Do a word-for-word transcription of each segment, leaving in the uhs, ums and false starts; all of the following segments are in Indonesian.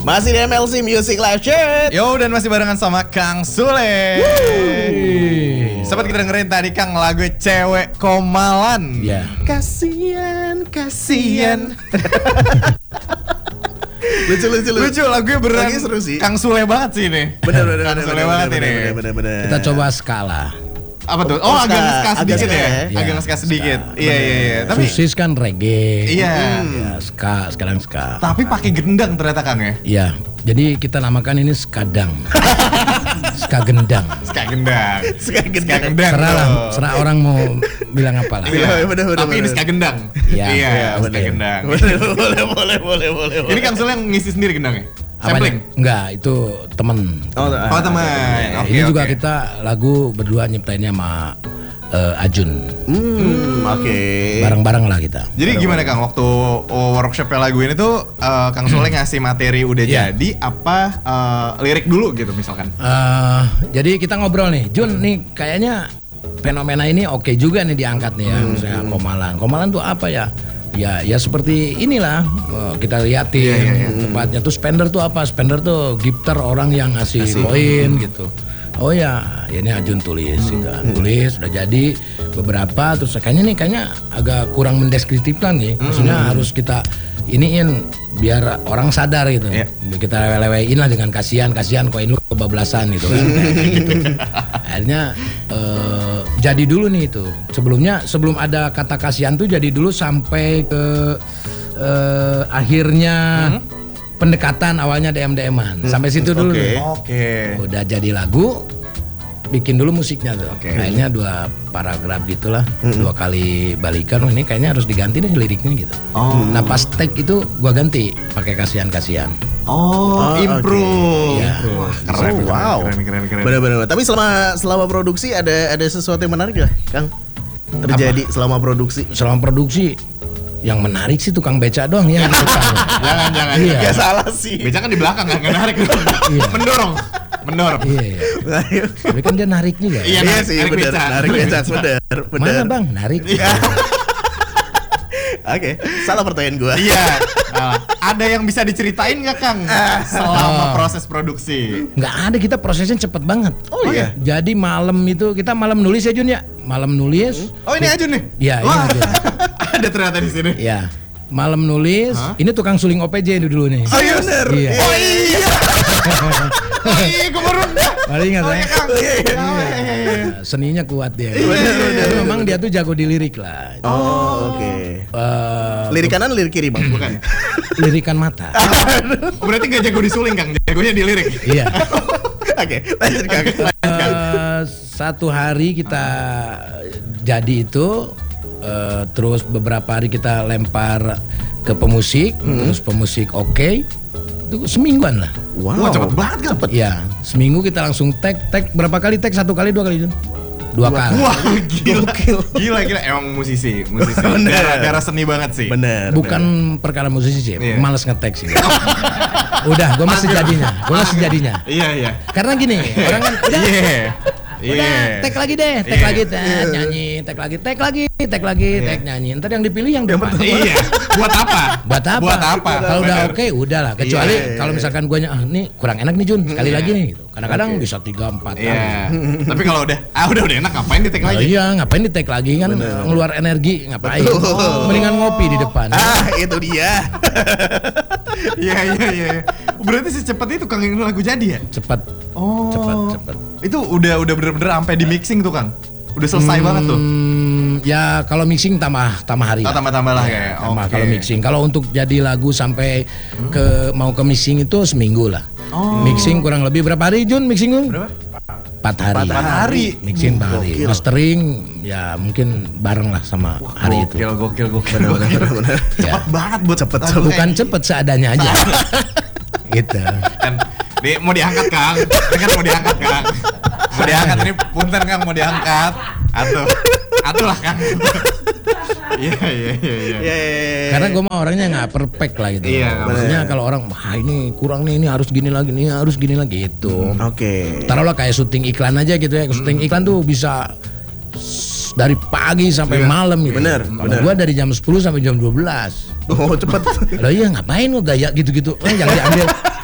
Masih di M L C Music Live Chat. Yo, dan masih barengan sama Kang Sule. Sobat, kita dengerin tadi Kang lagu Cewek Komalan. Ya. Kasian, kasian. Lucu lucu lucu. Lucu, lagunya beneran Lagi seru sih. Kang Sule banget sih ini. Bener bener Kang bener, Sule bener, banget bener, ini. bener, bener, bener. Kita coba skala. Apa tuh? Oh, Oh, agak ska- ngeska agak sedikit ska ya. ya. Agak ngeska sedikit. Iya iya iya. Tapi Susis kan reggae. iya. Ya, ska, sekarang ska. Tapi pakai gendang ternyata Kang ya. Iya. Jadi kita namakan ini skadang. Ska gendang. Ska gendang. Ska gendang. Ska gendang. Serah lah, tuh. serah orang mau bilang apa lah. Iya, bener, bener, tapi ini bener. ska gendang. Iya, Iya, iya, ska bener. gendang. Boleh boleh boleh boleh boleh. Ini Kang Sule yang ngisi sendiri gendangnya? Apanya? Sampling? Enggak, itu temen. Oh, Oh teman. Ya, Oke, ini juga oke. kita lagu berdua nyiptainnya sama eh, Ajun. Hmm, oke. Bareng-bareng lah kita. Jadi gimana Kang, waktu workshopnya lagu ini tuh eh, Kang Sule ngasih materi udah Iya. jadi apa eh, lirik dulu gitu misalkan? Eh, jadi kita ngobrol nih, Jun nih kayaknya fenomena ini oke juga nih diangkat nih ya, misalnya Komalan. Komalan tuh apa ya? Ya, ya seperti inilah eh, kita liatin Iya, iya, iya. tempatnya tuh spender tuh apa? Spender tuh gifter orang yang ngasih koin gitu. Oh ya, ya ini Ajun tulis gitu. Tulis udah jadi beberapa terus kayaknya nih kayaknya agak kurang mendeskriptifkan nih. Maksudnya harus kita iniin biar orang sadar gitu. Iya. Kita lewe-lewein lah dengan kasihan, kasihan koin lu kebablasan gitu kan. Kayak gitu. Akhirnya eh, jadi dulu nih itu. Sebelumnya sebelum ada kata kasihan tuh jadi dulu sampai ke eh, akhirnya pendekatan awalnya D M D M-an. Sampai situ dulu. Oke. nih. Oke. Udah jadi lagu, bikin dulu musiknya tuh. Oke. Kayaknya dua paragraf gitulah, dua kali balikan. Oh, ini kayaknya harus diganti deh liriknya gitu. Oh. Nah pas tag itu gua ganti pakai kasihan-kasihan. Oh, Oh, improve. Iya. Wah, keren, Oh, wow. keren, keren, keren. Benar-benar. Tapi selama selama produksi ada ada sesuatu yang menarik gak, Kang? Terjadi selama produksi? Selama produksi yang menarik sih tukang beca doang ya. Jangan, jangan. Iya. Ya salah sih. Beca kan di belakang nggak nggak narik. Iya. Mendorong, mendorong. Iya, iya. Tapi kan dia narik juga. Iya, Iya narik- sih, narik benar. becak. Narik Narik becak, becak. benar, Mana benar. bang narik? Oke, salah pertanyaan gua. Iya. Nah, ada yang bisa diceritain nggak Kang selama Oh. proses produksi? Nggak ada, kita prosesnya cepet banget. Oh, iya? Jadi malam itu kita malam nulis ya Jun ya. Malam nulis. Oh ini Ajun nih? Iya, ini Wah, Ajun. ada ternyata di sini. Ya, malam nulis. Hah? Ini tukang suling O P J dulu nih. Oh iya benar. Iya. Oh iya. Oh iya, gue baru. Baru ingat Oh ya? iya Kang. Iya, iya. Oh, iya, iya, iya. Seninya kuat dia. Bener, bener, Tapi memang dia tuh jago di lirik lah. Oh, oke. Eh, Lirik kanan, lirik kiri, Bang. Bukan. lirikan mata. Oh, berarti gak jago disuling Kang, jagonya di lirik. Iya. Oke, lanjut Kang. Eh, satu hari kita jadi itu, eh, terus beberapa hari kita lempar ke pemusik, terus pemusik oke, itu semingguan lah. Wah, cepet banget kan? Iya, seminggu kita langsung tag, tag berapa kali tag? Satu kali, dua kali Jun? Dua kali. Wah, gila. Gila, gila. Emang musisi, musisi. Bener. Darah, darah seni banget sih. Bener. Bukan perkara musisi sih, Iya. males nge-tag sih. Udah, gue masih jadinya, gue masih jadinya. Iya, iya. Karena gini, orang kan udah, Iya. udah, Iya. tag lagi deh, tag Iya. lagi, tag nyanyi, tag lagi, tag lagi, tag lagi, tag nyanyi. Ntar yang dipilih yang depan. Iya. Buat apa? Buat apa? Buat apa? Kalau udah Bener. oke, udah lah. Kecuali Iya. kalau misalkan gue ah, nih kurang enak nih Jun, sekali Iya. lagi nih. Gitu. Kadang-kadang bisa tiga empat kali. Iya. Tapi kalau udah, ah udah udah enak ngapain di tag Oh, lagi? iya, ngapain di tag lagi kan ngeluar energi, ngapain? Betul. Mendingan ngopi di depan. Ah, itu dia. Iya, iya, iya. Berarti secepat itu Kang yang lagu jadi ya? Cepet, Oh. cepet, cepet. Itu udah udah bener-bener sampai di mixing tuh Kang. Udah selesai banget tuh. Hmm, ya kalau mixing tambah tambah hari. Oh, lah. tambah-tambah lah Ya, kayak. tambah Oke. kalau mixing. Kalau untuk jadi lagu sampai ke mau ke mixing itu seminggu lah. Oh. Mixing kurang lebih berapa hari Jun mixing Jun? Berapa? Empat hari. Empat hari. Mixing empat hari. Gokil. Mastering ya mungkin bareng lah sama hari itu. Gokil, gokil, gokil, gokil. Bener. Ya. Cepet banget buat Cepet, lagu cepet. Bukan kayak cepet seadanya aja. Gitu. kan di, mau diangkat Kang, ini kan mau diangkat Kang, mau diangkat ini punten Kang mau diangkat, atuh, atuh lah Kang. Iya iya iya iya. Ya, ya, ya. Karena gue mah orangnya nggak perfect lah gitu. Iya, Maksudnya kalau orang, wah ini kurang nih, ini harus gini lagi, ini harus gini lagi gitu. Oke. Taruhlah kayak syuting iklan aja gitu ya. Syuting iklan tuh bisa s- dari pagi sampai Iya. malam gitu. Bener, Kalau bener. gua dari jam sepuluh sampai jam dua belas. Oh cepet. Lo iya ngapain lo gaya gitu-gitu? Eh, yang diambil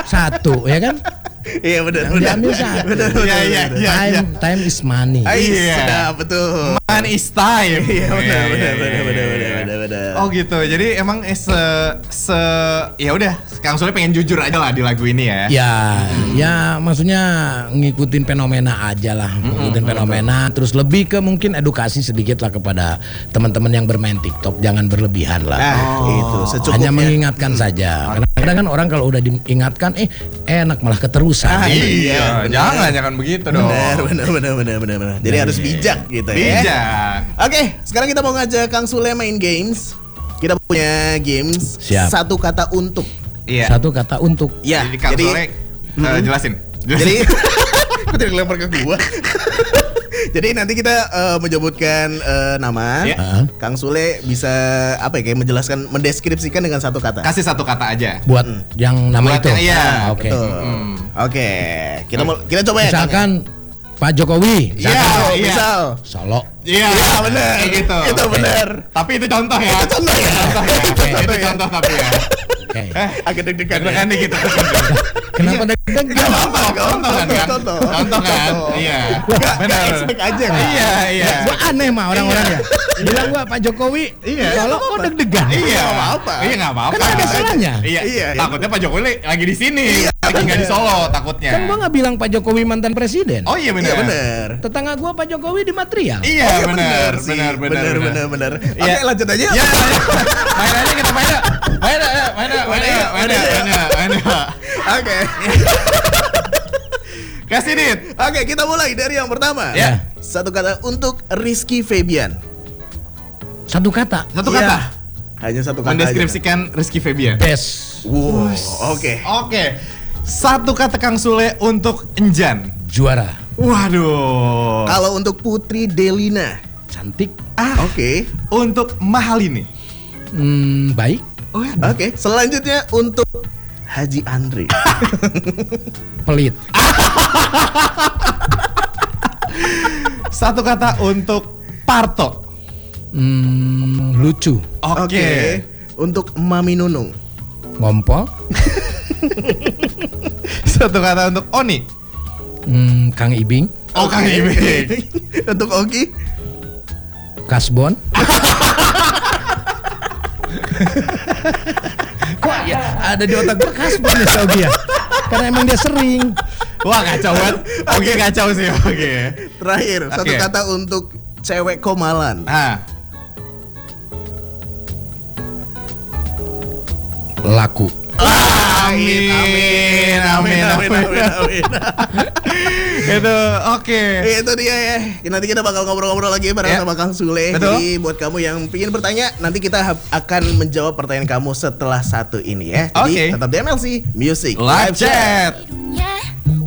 satu, ya kan? Iya benar Yang benar. diambil satu. Benar benar. Iya, iya, benar. iya. Time, time is money. Ais, Iya. sedap betul. Man is time. Iya benar Iya, benar iya, benar iya, benar iya. benar benar benar. Oh gitu. Jadi emang eh, se se ya udah, Kang Sule pengen jujur aja lah di lagu ini ya. Ya, ya maksudnya ngikutin fenomena aja lah, ngikutin fenomena. Terus lebih ke mungkin edukasi sedikit lah kepada teman-teman yang bermain TikTok, jangan berlebihan lah. Nah, itu secukupnya. Hanya mengingatkan saja. Karena kadang kan orang kalau udah diingatkan, eh enak malah keterusan. Ah, Iya, Iya, benar. jangan jangan begitu dong. Benar benar benar benar benar benar. Jadi harus bijak gitu ya. Bijak. Oke, sekarang kita mau ngajak Kang Sule main games. Kita punya games Siap. satu kata untuk. Iya. Satu kata untuk. Ya, Jadi Kang jadi Sule eh, jelasin. jadi kok tidak lempar ke gua. Jadi nanti kita eh, menyebutkan eh, nama. Iya. Hah? Kang Sule bisa apa ya kayak menjelaskan mendeskripsikan dengan satu kata. Kasih satu kata aja. Buat yang nama Buat itu. yang- iya, Ah, Oke. Betul. Hmm. Oke, kita mau kita coba ya. Kang, ya? Misalkan Pak Jokowi, Iya, Misal, iya. misal. Solo. Iya, Iya, benar. Kayak gitu. Itu benar. Tapi itu contoh ya. Itu contoh ya. Contoh ya. Itu contoh Itu ya. contoh tapi ya. Oke. Eh, Agak deg-degan. kan nih gitu. Kenapa deg-degan? Contoh, contoh kan kan. Contoh. Contoh kan. Contoh. Iya. Gak, Benar. gak expect aja kan? Iya, iya. Gua aneh mah orang-orang ya. Bilang gua Pak Jokowi, Iya. Solo kok deg-degan. Iya, Nggak apa-apa. Iya, enggak apa-apa. Kan ada salahnya. Iya. Iya. Takutnya Pak Jokowi lagi di sini. Lagi enggak di Solo takutnya. Kan gua nggak bilang Pak Jokowi mantan presiden. Oh iya benar. Iya benar. Tetangga gua Pak Jokowi di material. Iya, Oh, iya, benar, sih. benar, benar, benar, benar, benar. Iya. Oke, lanjut aja. Ya, main aja kita main aja. Main aja, main aja, main aja, main aja, main aja, main aja. Oke. Kasih Dit. Oke, kita mulai dari yang pertama. Ya. Satu kata untuk Rizky Febian. Satu kata. Satu Iya. kata. Hanya satu kata. Mendeskripsikan Rizky Febian. Best. Aja. Wow. Oke. Oke. Satu kata Kang Sule untuk Enjan. Juara. Waduh. Kalau untuk Putri Delina. Cantik. Ah, Oke. untuk Mahalini. Hmm, baik. Oh ya. Oke. Selanjutnya untuk Haji Andre. Pelit. Satu kata untuk Parto. Hmm, lucu. Oke. Untuk Mami Nunung. Ngompol. Satu kata untuk Oni. Hmm, Kang Ibing. Oh, Kang Ibing. Untuk Ogi. Kasbon. Kok ya ada di otak gua Kasbon ya Saugi ya? Karena emang dia sering. Wah, kacau banget. Oke, kacau sih. Oke. Terakhir, satu Oke. kata untuk cewek komalan. Nah, Laku. amin, amin, amin, amin, amin. Itu oke. Itu dia ya. Nanti kita bakal ngobrol-ngobrol lagi bareng Ya. sama Kang Sule. Betul. Jadi buat kamu yang ingin bertanya, nanti kita ha- akan menjawab pertanyaan kamu setelah satu ini ya. Jadi Oke. tetap di M L C Music Live chat. Dunia